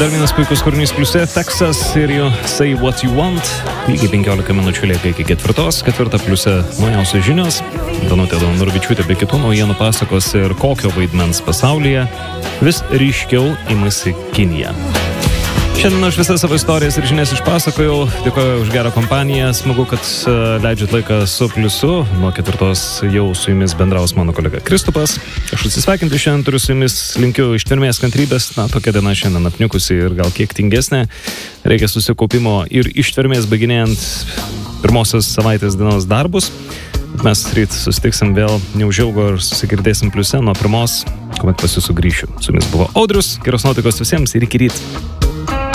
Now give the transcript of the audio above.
Dar vienas puikus kūrinys pliuse, Texas ir jų Say What You Want. Lygiai 15 minučių lieka iki ketvirta pliuse naujausios žinios. Danutė Daunoravičiūtė be kitų naujienų pasakos ir kokio vaidmens pasaulyje vis ryškiau imasi Kinija. Šiandien aš visas savo istorijas ir žinias išpasakojau. Dėkoju už gerą kompaniją. Smagu, kad leidžiat laiką su pliusu. Nuo 4 jau su jumis bendraus mano kolega Kristupas. Aš atsisveikinti šiandien turiu su jumis, linkiu ištvermės, kantrybės. Tokia diena šiandien apniukusi ir gal kiek tingesnė. Reikia susikaupimo ir ištvermės baiginėjant pirmosios savaitės dienos darbus. Mes ryt susitiksim vėl neužilgo ir susigirdėsim pliuse nuo 1, kuomet pas jūsų grįšiu. Su jumis buvo Audrius. Geros nuotaikos visiems ir iki ryt.